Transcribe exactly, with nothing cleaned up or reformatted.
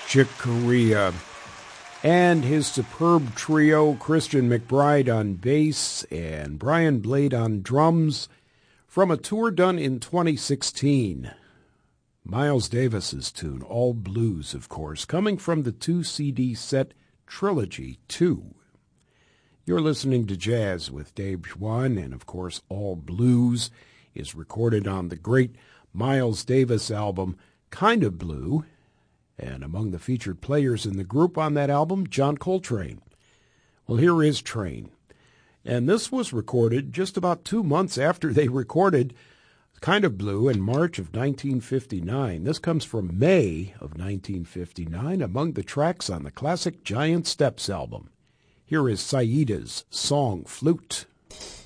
Chick Corea and his superb trio, Christian McBride on bass and Brian Blade on drums, from a tour done in twenty sixteen. Miles Davis's tune, All Blues, of course, coming from the two-C D set Trilogy two. You're listening to Jazz with Dave Schwann, and of course, All Blues is recorded on the great Miles Davis album, Kind of Blue, and among the featured players in the group on that album, John Coltrane. Well, here is Train. And this was recorded just about two months after they recorded Kind of Blue in March of nineteen fifty-nine. This comes from May of nineteen fifty-nine, among the tracks on the classic Giant Steps album. Here is Saida's Song Flute.